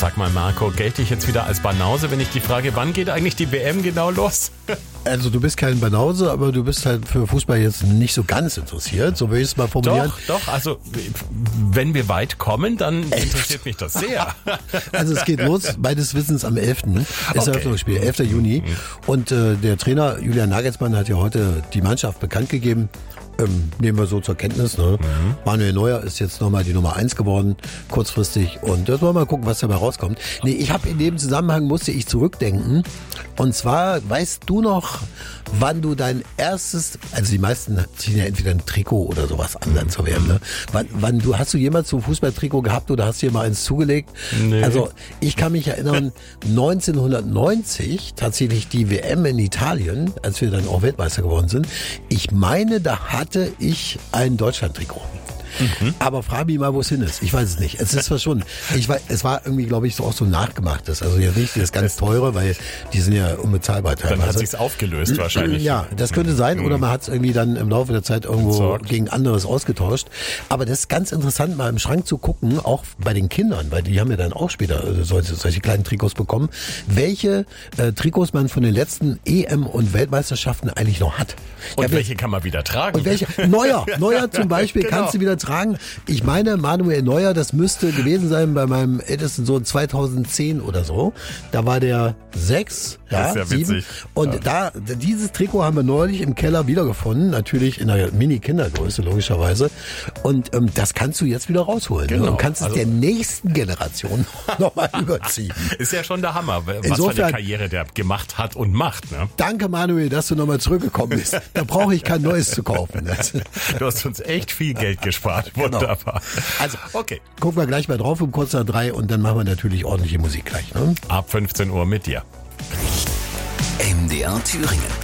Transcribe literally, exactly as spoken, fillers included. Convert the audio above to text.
Sag mal, Marco, gelte ich jetzt wieder als Banause, wenn ich die frage, wann geht eigentlich die W M genau los? Also du bist kein Banause, aber du bist halt für Fußball jetzt nicht so ganz interessiert, so will ich es mal formulieren. Doch, doch, also wenn wir weit kommen, dann interessiert mich das sehr. Also es geht los, meines Wissens am elften ist Okay. Eröffnungsspiel, elften Juni. Und äh, der Trainer Julian Nagelsmann hat ja heute die Mannschaft bekannt gegeben. Ähm, nehmen wir so zur Kenntnis. Ne? Mhm. Manuel Neuer ist jetzt nochmal die Nummer eins geworden, kurzfristig. Und das wollen wir mal gucken, was dabei rauskommt. Nee, ich habe in dem Zusammenhang, musste ich zurückdenken. Und zwar, weißt du noch, wann du dein erstes, also die meisten ziehen ja entweder ein Trikot oder sowas an dann zur W M, ne? Wann, wann du, hast du jemals so ein Fußballtrikot gehabt oder hast du dir mal eins zugelegt? Nee. Also ich kann mich erinnern, neunzehnhundertneunzig, tatsächlich die W M in Italien, als wir dann auch Weltmeister geworden sind. Ich meine, da hatte ich ein Deutschland-Trikot. Mhm. Aber frag mich mal, wo es hin ist. Ich weiß es nicht. Es ist zwar schon, ich weiß, es war irgendwie, glaube ich, so auch so nachgemachtes. Also ja nicht das ganz teure, weil die sind ja unbezahlbar teilweise. Dann hat sich's aufgelöst wahrscheinlich. Ja, das könnte sein. Oder man hat es irgendwie dann im Laufe der Zeit irgendwo Entsorgt. gegen anderes ausgetauscht. Aber das ist ganz interessant, mal im Schrank zu gucken, auch bei den Kindern, weil die haben ja dann auch später solche, solche kleinen Trikots bekommen, welche äh, Trikots man von den letzten E M- und Weltmeisterschaften eigentlich noch hat. Und welche kann man wieder tragen? Und welche? Neuer. Neuer zum Beispiel Genau. kannst du wieder tragen. Ich meine, Manuel Neuer, das müsste gewesen sein bei meinem ältesten Sohn zweitausendzehn oder so. Da war der sechs, ja, ist ja sieben. witzig. Und Ja. da, dieses Trikot haben wir neulich im Keller wiedergefunden. Natürlich in der Mini-Kindergröße, logischerweise. Und ähm, das kannst du jetzt wieder rausholen. Genau. Ne? Und kannst es Also- der nächsten Generation nochmal überziehen. Ist ja schon der Hammer, was Insofern- für eine Karriere der gemacht hat und macht. Ne? Danke, Manuel, dass du nochmal zurückgekommen bist. Da brauche ich kein Neues zu kaufen. Du hast uns echt viel Geld gespart. Wunderbar. Also, Okay, gucken wir gleich mal drauf um kurz nach drei und dann machen wir natürlich ordentliche Musik gleich. Ne? ab fünfzehn Uhr mit dir. M D R Thüringen.